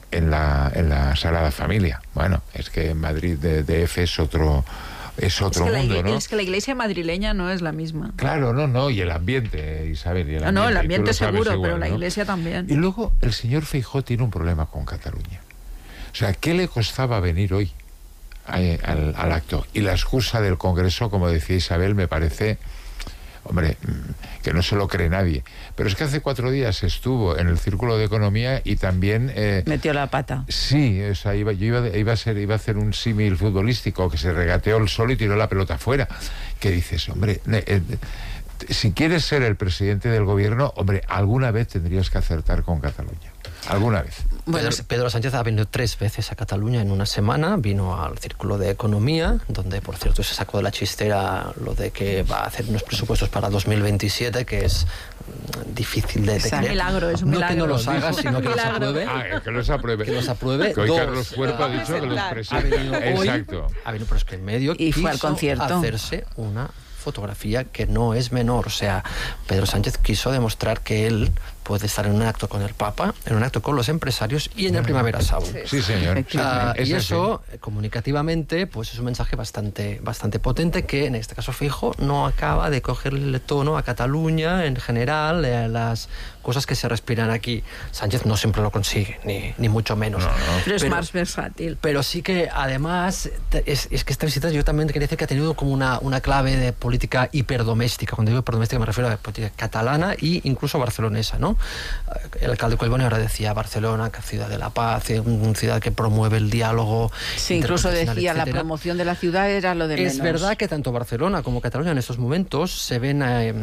en la Sagrada Familia. Bueno, es que en Madrid DF es otro mundo, ¿no? Es que la iglesia madrileña no es la misma. Claro, no, y el ambiente, Isabel. Y el ambiente seguro, igual, pero la iglesia también. Y luego el señor Feijóo tiene un problema con Cataluña. O sea, ¿qué le costaba venir hoy al acto? Y la excusa del Congreso, como decía Isabel, me parece... Hombre, que no se lo cree nadie. Pero es que hace 4 días estuvo en el Círculo de Economía y también... metió la pata. Sí, o sea, iba a hacer un símil futbolístico, que se regateó el solo y tiró la pelota fuera. Que dices, hombre, si quieres ser el presidente del gobierno, hombre, alguna vez tendrías que acertar con Cataluña. Alguna vez. Bueno, Pedro Sánchez ha venido 3 veces a Cataluña en una semana. Vino al Círculo de Economía, donde, por cierto, se sacó de la chistera lo de que va a hacer unos presupuestos para 2027, que es difícil de creer. Milagro, es un milagro. No que no los haga, sino que los apruebe. Que los apruebe. Que los apruebe. Que hoy Carlos Puerto ha dicho que los presente. Exacto. Ha venido, pero es que en medio y fue al concierto. Hacerse una fotografía que no es menor. O sea, Pedro Sánchez quiso demostrar que él puede estar en un acto con el Papa, en un acto con los empresarios y en el Primavera Sound. Sí, señor. Y eso, comunicativamente, pues es un mensaje bastante potente que, en este caso Feijóo, no acaba de cogerle el tono a Cataluña en general, las cosas que se respiran aquí. Sánchez no siempre lo consigue, ni mucho menos. No. Pero es más versátil. Pero sí que, además, es que esta visita yo también quería decir que ha tenido como una clave de política hiperdoméstica. Cuando digo hiperdoméstica me refiero a la política catalana e incluso barcelonesa, ¿no? El alcalde Collboni ahora decía Barcelona, que ciudad de la paz, una ciudad que promueve el diálogo. Sí, incluso decía etcétera. La promoción de la ciudad era lo de menos. Es verdad que tanto Barcelona como Cataluña en estos momentos se ven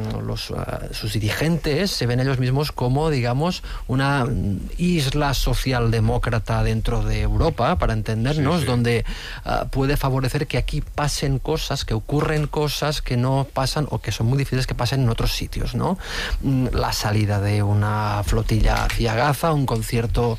sus dirigentes, se ven ellos mismos como, digamos, una isla socialdemócrata dentro de Europa, para entendernos, donde puede favorecer que aquí pasen cosas, que ocurren cosas que no pasan o que son muy difíciles que pasen en otros sitios, ¿no? La salida de una flotilla hacia Gaza, un concierto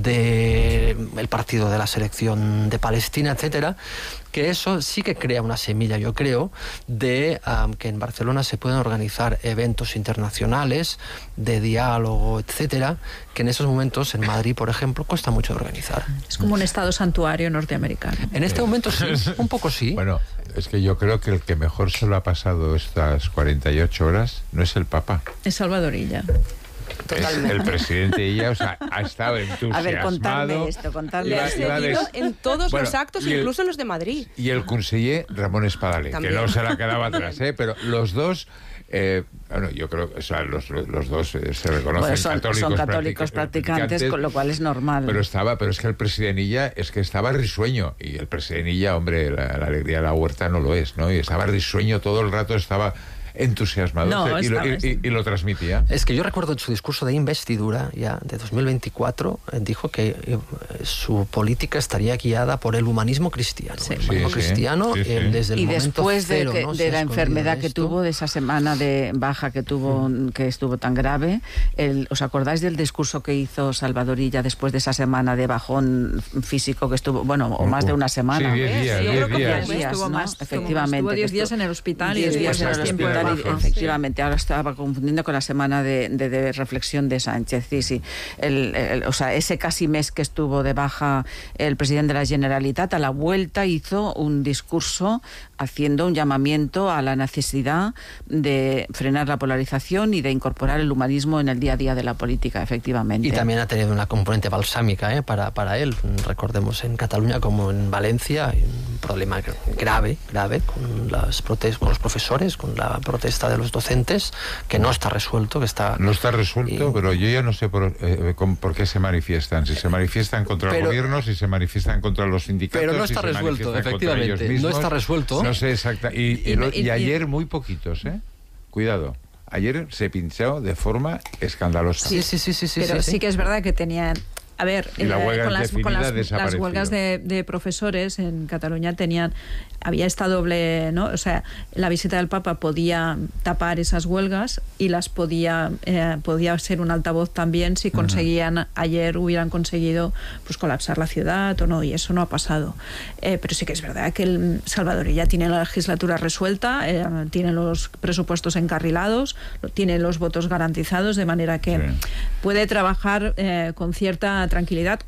del partido de la selección de Palestina, etcétera, que eso sí que crea una semilla, yo creo, de que en Barcelona se pueden organizar eventos internacionales de diálogo, etcétera, que en esos momentos en Madrid, por ejemplo, cuesta mucho de organizar. Es como un estado santuario norteamericano. En este momento sí, un poco sí. Bueno, es que yo creo que el que mejor se lo ha pasado estas 48 horas no es el Papa. Es Salvador Illa. Totalmente. El presidente Illa, o sea, ha estado entusiasmado. A ver, contadme esto. Le ha seguido en todos los actos, incluso en los de Madrid. Y el conseller Ramón Espadaler, que no se la quedaba atrás, pero los dos... bueno, yo creo que los dos se reconocen son católicos practicantes, con lo cual es normal. Pero es que el presidente Illa estaba risueño, y el presidente Illa, hombre, la alegría de la huerta no lo es, ¿no? Y estaba risueño todo el rato, estaba entusiasmado, y lo transmitía. Es que yo recuerdo en su discurso de investidura ya de 2024 dijo que su política estaría guiada por el humanismo cristiano. Sí. El humanismo cristiano desde el y momento después cero, de la enfermedad que tuvo, de esa semana de baja que tuvo, que estuvo tan grave, ¿os acordáis del discurso que hizo Salvador Illa después de esa semana de bajón físico que estuvo, o más de una semana? Sí, 10 días. Yo creo que 10 días, estuvo más, efectivamente. Estuvo 10 días en el hospital y 10 días en el hospital. Efectivamente, ahora estaba confundiendo con la semana de reflexión de Sánchez. Sí. O sea, ese casi mes que estuvo de baja el presidente de la Generalitat, a la vuelta hizo un discurso haciendo un llamamiento a la necesidad de frenar la polarización y de incorporar el humanismo en el día a día de la política, efectivamente. Y también ha tenido una componente balsámica para él. Recordemos en Cataluña como en Valencia hay un problema grave con las con los profesores, con la protesta de los docentes, que no está resuelto, No está resuelto, pero yo ya no sé por qué se manifiestan. Si se manifiestan contra el gobierno, si se manifiestan contra los sindicatos... Pero no está resuelto, efectivamente. No está resuelto. No sé exactamente. Y ayer muy poquitos, Cuidado. Ayer se pinchó de forma escandalosa. Sí. Pero sí que es verdad que tenían... A ver, con las huelgas de profesores en Cataluña había esta doble, ¿no? O sea, la visita del Papa podía tapar esas huelgas y las podía ser un altavoz también si conseguían, ayer hubieran conseguido pues colapsar la ciudad o no, y eso no ha pasado. Pero sí que es verdad que el Salvador Illa tiene la legislatura resuelta, tiene los presupuestos encarrilados, tiene los votos garantizados, de manera que puede trabajar con cierta tranquilidad,